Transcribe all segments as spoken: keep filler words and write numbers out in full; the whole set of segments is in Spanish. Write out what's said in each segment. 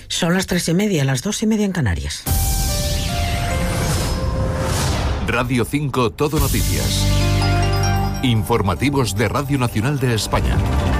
Son las tres y media, las dos y media en Canarias. Radio cinco Todo Noticias. Informativos de Radio Nacional de España.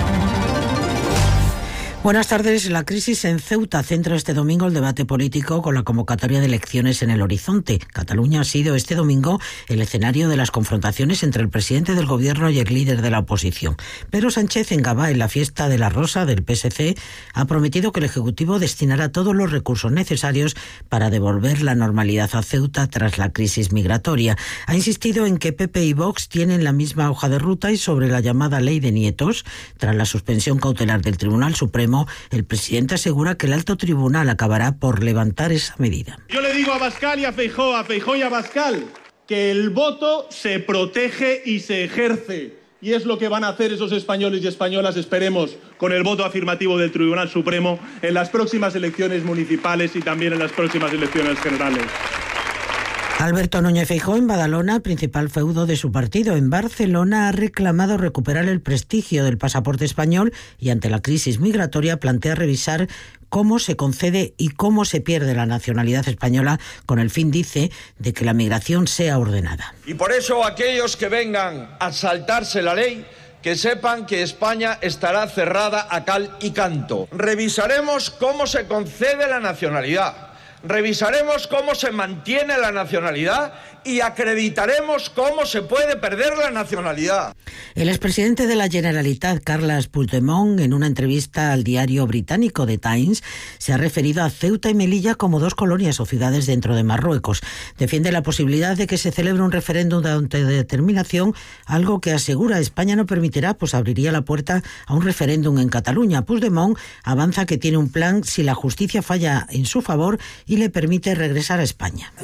Buenas tardes. La crisis en Ceuta centra este domingo el debate político con la convocatoria de elecciones en el horizonte. Cataluña ha sido este domingo el escenario de las confrontaciones entre el presidente del gobierno y el líder de la oposición. Pedro Sánchez, en Gavà, en la fiesta de la Rosa del P S C, ha prometido que el Ejecutivo destinará todos los recursos necesarios para devolver la normalidad a Ceuta tras la crisis migratoria. Ha insistido en que P P y Vox tienen la misma hoja de ruta y sobre la llamada ley de nietos, tras la suspensión cautelar del Tribunal Supremo, el presidente asegura que el alto tribunal acabará por levantar esa medida. Yo le digo a Abascal y a Feijóo, a Feijóo y a Abascal, que el voto se protege y se ejerce. Y es lo que van a hacer esos españoles y españolas, esperemos, con el voto afirmativo del Tribunal Supremo en las próximas elecciones municipales y también en las próximas elecciones generales. Alberto Núñez Feijóo en Badalona, principal feudo de su partido. En Barcelona ha reclamado recuperar el prestigio del pasaporte español y ante la crisis migratoria plantea revisar cómo se concede y cómo se pierde la nacionalidad española con el fin, dice, de que la migración sea ordenada. Y por eso aquellos que vengan a saltarse la ley, que sepan que España estará cerrada a cal y canto. Revisaremos cómo se concede la nacionalidad. Revisaremos cómo se mantiene la nacionalidad y acreditaremos cómo se puede perder la nacionalidad. El expresidente de la Generalitat, Carles Puigdemont, en una entrevista al diario británico The Times, se ha referido a Ceuta y Melilla como dos colonias o ciudades dentro de Marruecos. Defiende la posibilidad de que se celebre un referéndum de autodeterminación, algo que asegura España no permitirá, pues abriría la puerta a un referéndum en Cataluña. Puigdemont avanza que tiene un plan si la justicia falla en su favor y le permite regresar a España.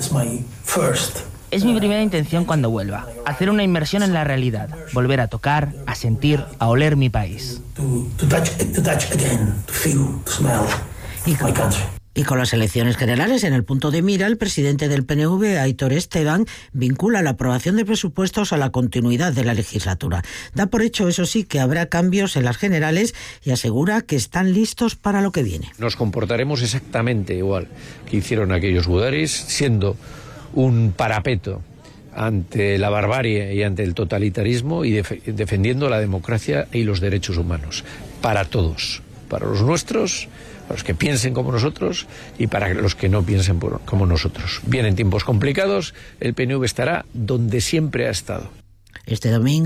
Es mi primera intención cuando vuelva, hacer una inmersión en la realidad, volver a tocar, a sentir, a oler mi país. Y con, y con las elecciones generales en el punto de mira, el presidente del P N V, Aitor Esteban, vincula la aprobación de presupuestos a la continuidad de la legislatura. Da por hecho, eso sí, que habrá cambios en las generales y asegura que están listos para lo que viene. Nos comportaremos exactamente igual que hicieron aquellos gudaris, siendo un parapeto ante la barbarie y ante el totalitarismo y def- defendiendo la democracia y los derechos humanos para todos, para los nuestros, para los que piensen como nosotros y para los que no piensen por, como nosotros. Vienen tiempos complicados, el P N V estará donde siempre ha estado. Este domingo